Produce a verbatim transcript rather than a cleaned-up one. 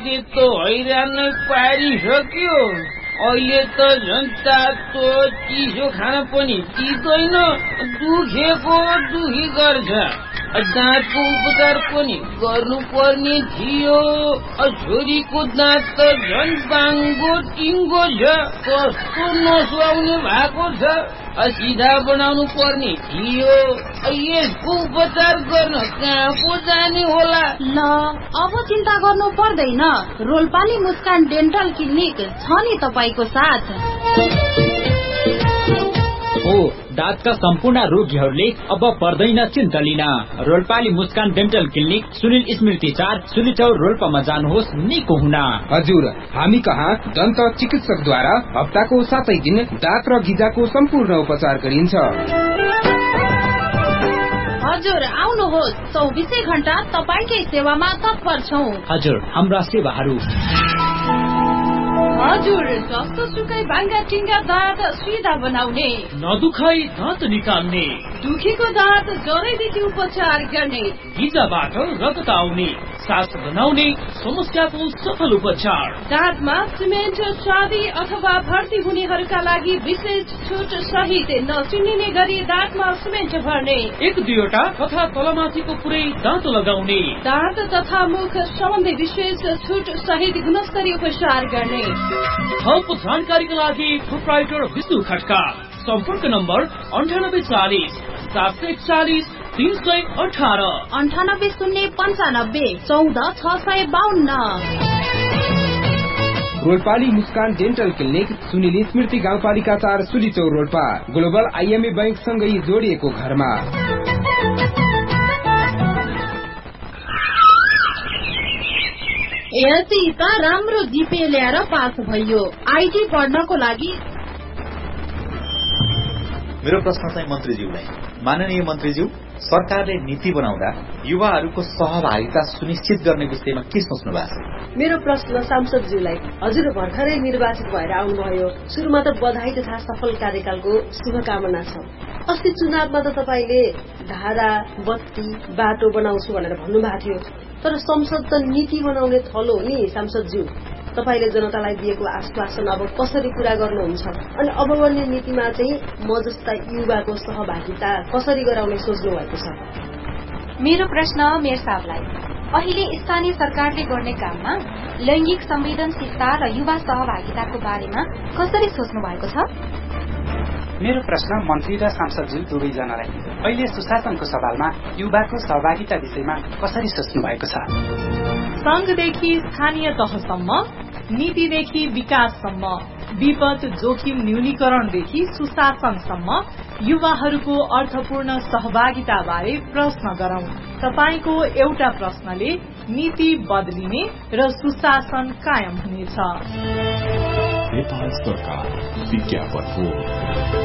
जनताले त हैरान नै पारिसक्यो। अहिले त जनता त चिसो खान पनि दिँदैन, दुखेको दुखी गर्छ। दाँतको उपचार पनि गर्नुपर्ने थियो। छोरीको दाँत त झन् बाङ्गो टिङ्गो छ, कस्तो नसुहाउने भएको छ। सिधा बनाउनु पर्ने थियो। यसको उपचार गर्न कहाँ पो जाने होला? ल अब चिन्ता गर्नु पर्दैन, रोल्पाली मुस्कान डेन्टल क्लिनिक छ नि तपाईको साथ। हो, दाँतका सम्पूर्ण रोगीहरूले अब पर्दैन चिन्ता लिन। रोल्पाली मुस्कान डेन्टल क्लिनिक सुनिल स्मृति चार सुलिचौर रोल्पामा जानुहोस् निको हुन। हजुर, हामी कहाँ दन्त चिकित्सक द्वारा हप्ताको सातै दिन दाँत र गिजाको सम्पूर्ण उपचार गरिन्छ। हजुर आउनुहोस्, चौबिसै घण्टा तपाईकै सेवामा तत्पर छौं। हजुर, हाम्रा सेवाहरू हजुर, जस्तो सुकै बाङ्गा टिङ्गा दाँत सिधा बनाउने, नदुखाई दाँत निकाल्ने, दुखेको दाँत जरैदेखि उपचार गर्ने, गिजाबाट रगत आउने, सास बनाउने समस्याको सफल उपचार, दाँतमा सिमेन्ट चाँदी अथवा भर्ती हुनेहरूका लागि विशेष छुट सहित नचिनिने गरी दाँतमा सिमेन्ट भर्ने, एक दुईवटा तथा तलमाथिको पुरै दाँत लगाउने, दाँत तथा मुख सम्बन्धी विशेष छुट सहित गुणस्तरीय उपचार गर्ने। थप जानकारीका लागि प्रोप्राइटर विष्णु खड्का, सम्पर्क नम्बर अन्ठानब्बे चालिस सात सय चालिस तीन सय अठारह, अन्ठानब्बे शून्य पन्चानब्बे चौध छ सय बाहन्न। रोल्पाली मुस्कान डेन्टल क्लिनिक सुनिल स्मृति गाउँपालिका चार सुलिचौर रोल्पा, ग्लोबल आइएमए बैंक सँगै जोडिएको घरमा। यति त राम्रो जिपे ल्याएर पास भयो। आइटी पढ्नको लागि मेरो प्रश्न चाहिँ मन्त्रीज्यूलाई, माननीय मन्त्रीज्यू, सरकारले नीति बनाउँदा युवाहरूको सहभागिता सुनिश्चित गर्ने विषयमा के सोच्नु भएको छ? मेरो प्रश्न सांसदज्यूलाई, हजुर भर्खरै निर्वाचित भएर आउनुभयो, सुरुमा त बधाई तथा सफल कार्यकालको शुभकामना छ। अस्ति चुनावमा त तपाईले धारा बत्ती बाटो बनाउँछु भनेर भन्नुभएको थियो, तर संसद त नीति बनाउने थलो हो नि सांसदज्यू। तपाईले जनतालाई दिएको आश्वासन अब कसरी पूरा गर्नुहुन्छ? अनि अब बन्ने नीतिमा चाहिँ म जस्ता युवाको सहभागिता कसरी गराउने सोच्नु भएको छ? मेरो प्रश्न मेयर साहबलाई, अहिले स्थानीय सरकारले गर्ने काममा लैंगिक संवेदनशीलता र युवा सहभागिताको बारेमा कसरी सोच्नु भएको छ? मेरो प्रश्न मन्त्री र सांसदज्यू दुवैजनालाई, अहिले सुशासनको सवालमा युवाको सहभागिता विषयमा कसरी सोच्नु भएको छ? संघदेखि स्थानीय तहसम्म, नीतिदेखि विकाससम्म, विपद जोखिम न्यूनीकरणदेखि सुशासनसम्म युवाहरूको अर्थपूर्ण सहभागिता बारे प्रश्न गरौं। तपाईको एउटा प्रश्नले नीति बदलिने र सुशासन कायम हुनेछ। नेपाल सरकार विज्ञापन हो।